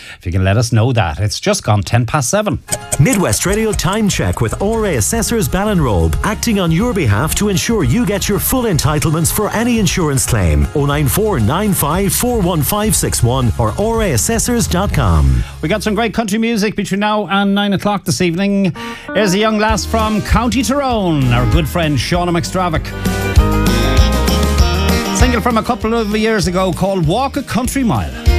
if you can let us know that. It's just gone 7:10. Midwest Radio Time Check with ORA Assessors Ballinrobe, acting on your behalf to ensure you get your full entitlements for any insurance claim. 09495415561 or oraassessors.com. We got some great country music between now and 9 o'clock this evening. Here's a young lass from County Tyrone, our good friend Shauna McStravick. Single from a couple of years ago called Walk a Country Mile.